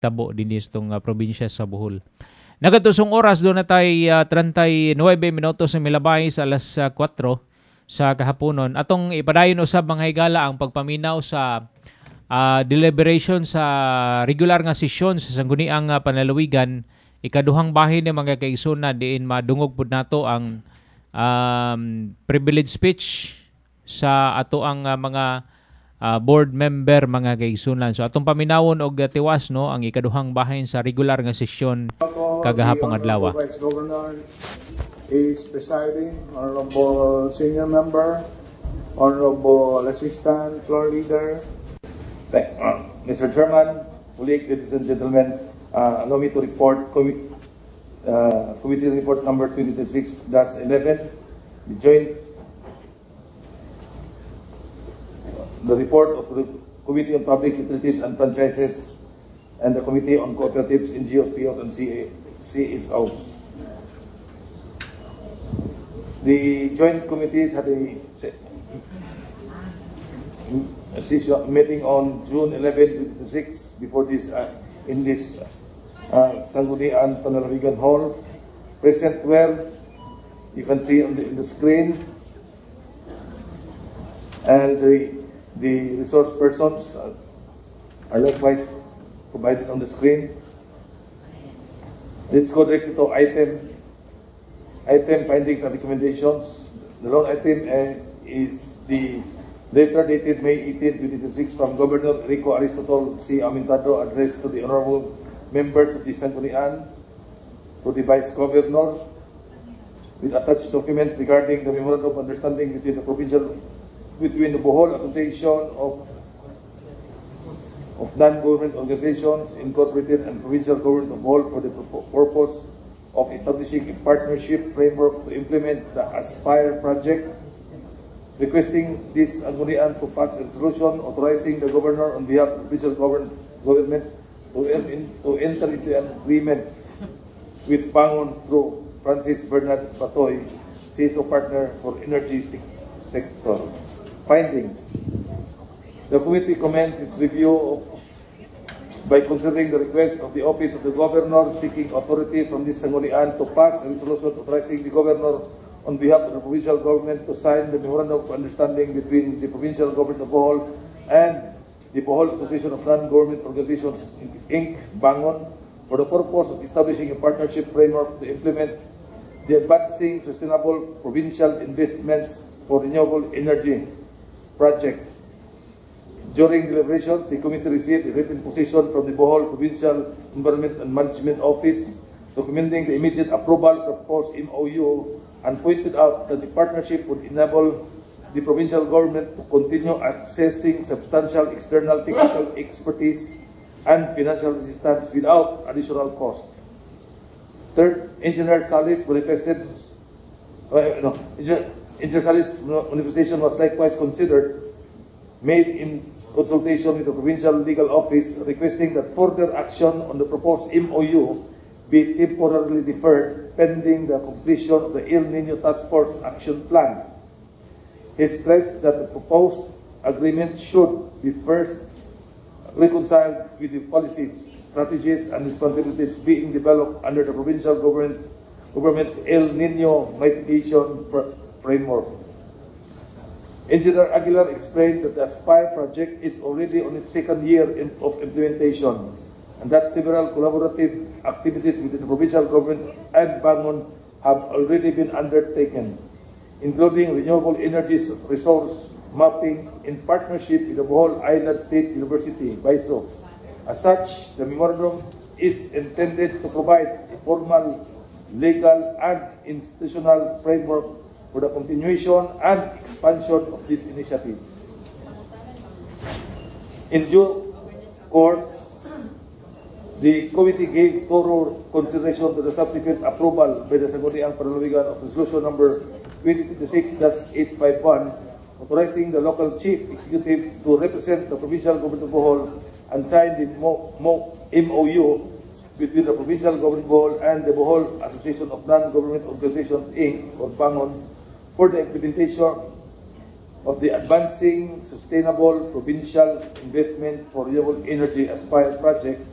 tabo dinis tong probinsya sa Bohol. Nagatusong oras doon na tayo 39 minutos na milabay sa alas 4 sa kahaponon. Atong ipadayon usab mga higala ang pagpaminaw sa deliberation sa regular nga sesyon sa sangguniang panalawigan. Ikaduhang bahin ng mga kaigsoon diin madungog pud nato ang privilege speech sa ato ang mga board member mga kaigsunan. So atong paminawon og tiwas no ang ikaduhang bahin sa regular nga sesyon kagahapong adlaw. Vice Governor is presiding, Honorable Senior Member, Honorable Assistant Floor Leader. Mr. Chairman, colleagues, ladies and gentlemen, allow me to report Committee Report number 26-11, the report of the Committee on Public Utilities and Franchises and the Committee on Cooperatives, NGOs, POs, and CSOs. The joint committees had a meeting on June 11, 2026 before this in this Sangguniang Panalawigan Hall. Present were, you can see on the screen, and the resource persons are likewise provided on the screen. Let's go directly to item findings and recommendations. The long item is the letter dated May 18, 2026 from Governor Rico Aristotle C. Amintado addressed to the honorable members of the Sangguniang, to the Vice Governor, with attached document regarding the memorandum of understanding between the Bohol Association of Non-Government Organizations Incorporated and Provincial Government of Bohol for the purpose of establishing a partnership framework to implement the Aspire project, requesting this Sangguniang to pass a resolution authorizing the Governor on behalf of the provincial government to enter into an agreement with Bangon through Francis Bernard Batoy, CSO partner for energy sector. Findings. The committee commenced its review by considering the request of the Office of the Governor seeking authority from this Sangguniang to pass a resolution authorizing the Governor on behalf of the provincial government to sign the memorandum of understanding between the provincial government of Bohol and the Bohol Association of Non-Government Organizations Inc. Bangon for the purpose of establishing a partnership framework to implement the Advancing Sustainable Provincial Investments for Renewable Energy project. During deliberations, the committee received a written position from the Bohol Provincial Environment and Management Office recommending the immediate approval of the proposed MOU and pointed out that the partnership would enable the provincial government to continue accessing substantial external technical expertise and financial assistance without additional cost. Third, Engineer Salis manifested. Engineer Salis' manifestation was likewise considered, made in consultation with the provincial legal office, requesting that further action on the proposed MOU be temporarily deferred pending the completion of the El Nino Task Force Action Plan. He stressed that the proposed agreement should be first reconciled with the policies, strategies, and responsibilities being developed under the provincial government's El Nino mitigation framework. Engineer Aguilar explained that the Aspire project is already on its second year of implementation, and that several collaborative activities within the provincial government and Bangon have already been undertaken, including renewable energy resource mapping in partnership with the Bohol Island State University, BISO. As such, the memorandum is intended to provide a formal, legal, and institutional framework for the continuation and expansion of this initiative. In due course, the committee gave thorough consideration to the subsequent approval by the Sangguniang Panalawigan of Resolution number 2026-851, authorizing the local chief executive to represent the provincial government of Bohol and sign the MOU between the provincial government of Bohol and the Bohol Association of Non-Government Organizations Inc. or Bangon for the implementation of the Advancing Sustainable Provincial Investment for Renewable Energy Aspire project,